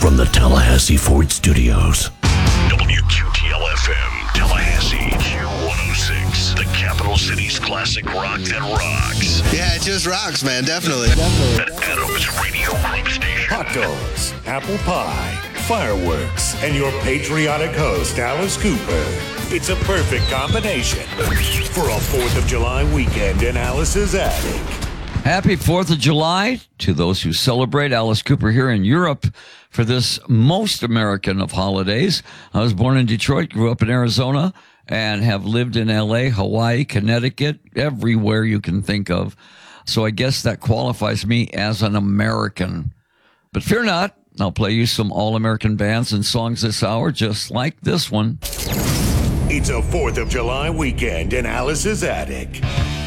from the Tallahassee Ford Studios. WQTL-FM, Tallahassee, Q106, the capital city's classic rock that rocks. Yeah, it just rocks, man, definitely. An Adams Radio Group station. Hot dogs, apple pie, fireworks, and your patriotic host, Alice Cooper. It's a perfect combination for a 4th of July weekend in Alice's attic. Happy 4th of July to those who celebrate. Alice Cooper here in Europe for this most American of holidays. I was born in Detroit, grew up in Arizona, and have lived in L.A., Hawaii, Connecticut, everywhere you can think of. So I guess that qualifies me as an American. But fear not, I'll play you some all-American bands and songs this hour, just like this one. It's a 4th of July weekend in Alice's attic.